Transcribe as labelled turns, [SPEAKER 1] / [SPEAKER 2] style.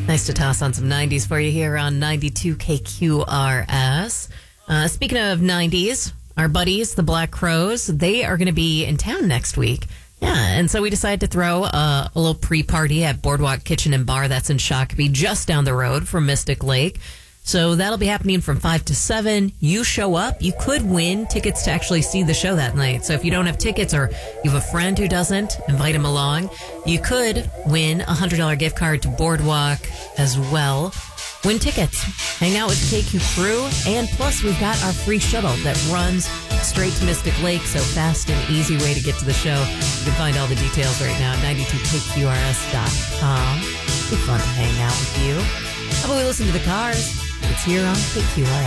[SPEAKER 1] Nice to toss on some 90s for you here on 92 KQRS. Speaking of 90s, our buddies, the Black Crowes, they are going to be in town next week. Yeah, and so we decided to throw a little pre-party at Boardwalk Kitchen and Bar. That's in Shakopee, just down the road from Mystic Lake. So that'll be happening from 5 to 7. You show up. You could win tickets to actually see the show that night. So if you don't have tickets or you have a friend who doesn't, invite him along. You could win a $100 gift card to Boardwalk as well. Win tickets. Hang out with the KQ crew. And plus, we've got our free shuttle that runs straight to Mystic Lake. So fast and easy way to get to the show. You can find all the details right now at 92kqrs.com. It'd be fun to hang out with you. How about we listen to the Cars? It's here on KQRS.